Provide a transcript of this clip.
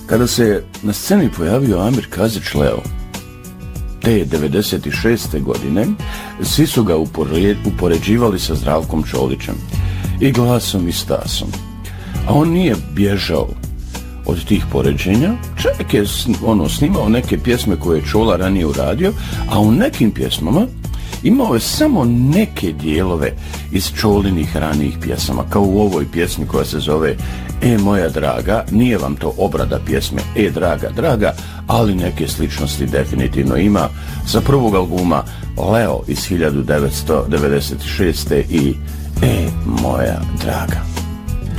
Kada se na sceni pojavio Amir Kazić Leo, te 96. godine, svi su ga upoređivali sa Zdravkom Čolićem, i glasom i stasom. A on nije bježao od tih poređenja, čak je snimao neke pjesme koje je Čola ranije uradio, a u nekim pjesmama imao je samo neke dijelove iz Čolinih ranijih pjesama, kao u ovoj pjesmi koja se zove E moja draga. Nije vam to obrada pjesme E draga, draga, ali neke sličnosti definitivno ima sa prvog albuma Leo iz 1996. i E moja draga.